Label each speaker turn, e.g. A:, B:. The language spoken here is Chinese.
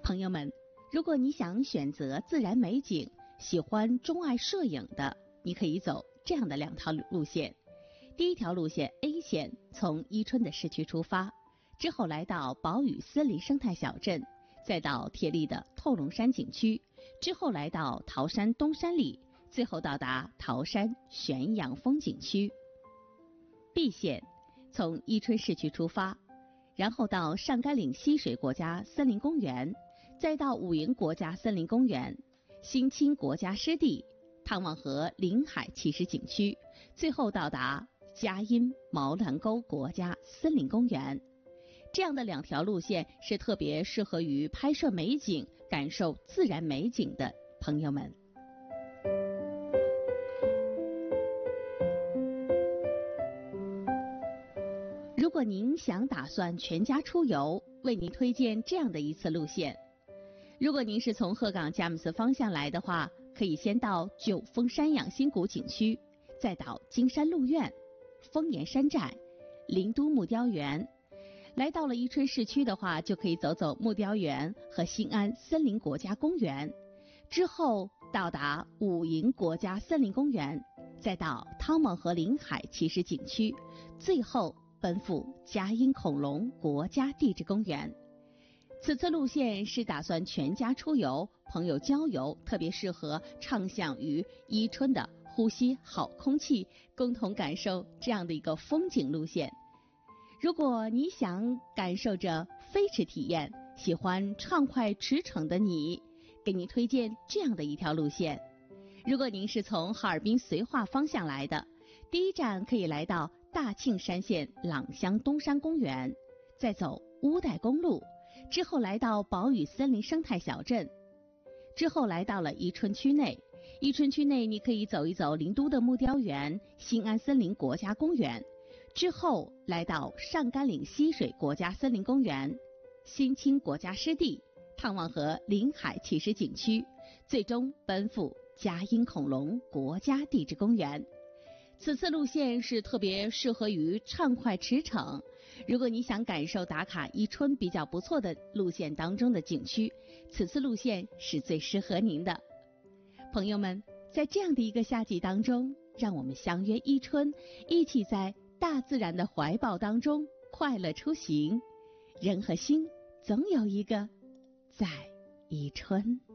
A: 朋友们，如果你想选择自然美景，喜欢钟爱摄影的，你可以走这样的2条路线。第一条路线 A 线，从伊春的市区出发，之后来到宝屿森林生态小镇，再到铁力的透龙山景区，之后来到桃山东山里，最后到达桃山玄阳风景区。B 线，从伊春市区出发，然后到上甘岭溪水国家森林公园，再到武营国家森林公园、新青国家湿地、汤旺河临海奇石景区，最后到达佳音毛兰沟国家森林公园。这样的2条路线是特别适合于拍摄美景、感受自然美景的朋友们。如果您想打算全家出游，为您推荐这样的一次路线。如果您是从鹤岗佳木斯方向来的话，可以先到九峰山养心谷景区，再到金山鹿苑、丰岩山寨、灵都木雕园。来到了伊春市区的话，就可以走走木雕园和新安森林国家公园，之后到达武营国家森林公园，再到汤旺河临海奇石景区，最后奔赴佳音恐龙国家地质公园。此次路线是打算全家出游、朋友郊游，特别适合畅享于伊春的呼吸好空气，共同感受这样的一个风景路线。如果你想感受着飞驰体验，喜欢畅快驰骋的你，给你推荐这样的一条路线。如果您是从哈尔滨绥化方向来的，第一站可以来到大庆山县朗乡东山公园，再走乌代公路，之后来到宝屿森林生态小镇，之后来到了伊春区内。伊春区内你可以走一走灵都的木雕园、新安森林国家公园，之后来到上甘岭溪水国家森林公园、新青国家湿地、汤旺河临海奇石景区，最终奔赴佳音恐龙国家地质公园。此次路线是特别适合于畅快驰骋，如果你想感受打卡伊春比较不错的路线当中的景区，此次路线是最适合您的。朋友们，在这样的一个夏季当中，让我们相约伊春，一起在大自然的怀抱当中快乐出行。人和心总有一个在伊春。